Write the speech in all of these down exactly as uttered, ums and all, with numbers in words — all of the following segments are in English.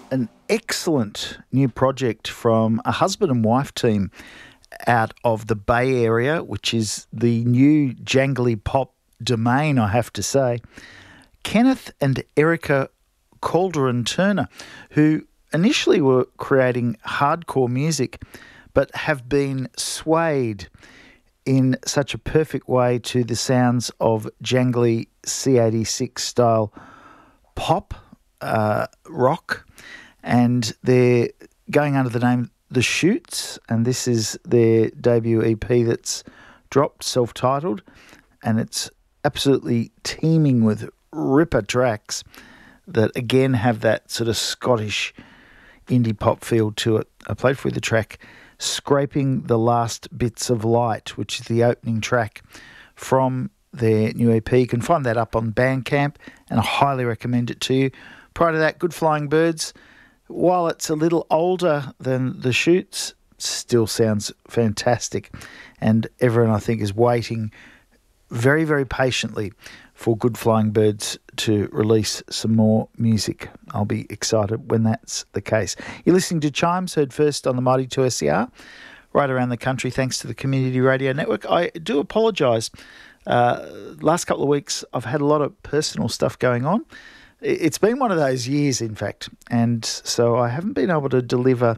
an excellent new project from a husband and wife team out of the Bay Area, which is the new jangly pop domain, I have to say. Kenneth and Erica Calderon Turner, who initially were creating hardcore music, but have been swayed in such a perfect way to the sounds of jangly C eighty-six style pop, uh, rock, and they're going under the name The Shoots, and this is their debut E P that's dropped, self-titled, and it's absolutely teeming with ripper tracks that again have that sort of Scottish indie pop feel to it. I played for you the track Scraping the Last Bits of Light, which is the opening track from their new E P. You can find that up on Bandcamp, and I highly recommend it to you. Prior to that, Good Flying Birds, while it's a little older than The Shoots, still sounds fantastic, and everyone, I think, is waiting very, very patiently for Good Flying Birds to release some more music. I'll be excited when that's the case. You're listening to Chimes, heard first on the Mighty two S E R, right around the country, thanks to the Community Radio Network. I do apologise. Uh, last couple of weeks, I've had a lot of personal stuff going on. It's been one of those years, in fact, and so I haven't been able to deliver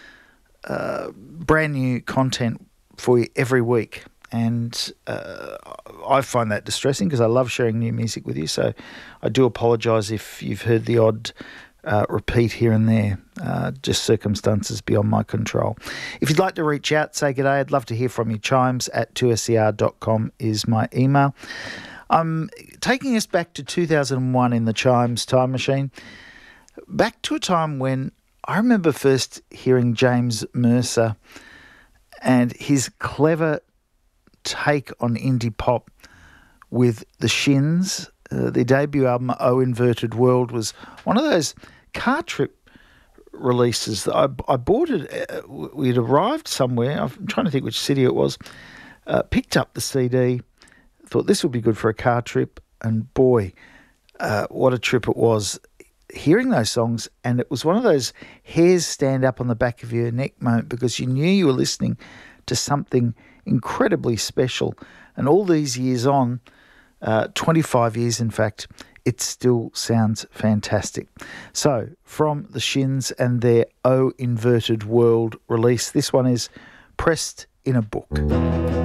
uh, brand new content for you every week. And uh, I find that distressing because I love sharing new music with you. So I do apologise if you've heard the odd uh, repeat here and there, uh, just circumstances beyond my control. If you'd like to reach out, say good day, I'd love to hear from you. Chimes at two S E R dot com is my email. I'm taking us back to two thousand one in the Chimes time machine, back to a time when I remember first hearing James Mercer and his clever take on indie pop with the Shins. Uh, their debut album, Oh Inverted World, was one of those car trip releases that I, I bought it. Uh, we'd arrived somewhere, I'm trying to think which city it was, uh, picked up the C D, thought this would be good for a car trip, and boy, uh, what a trip it was hearing those songs. And it was one of those hairs stand up on the back of your neck moment because you knew you were listening to something incredibly special. And all these years on, uh, twenty-five years in fact, it still sounds fantastic. So from the Shins and their Oh Inverted World release, this one is Pressed in a Book.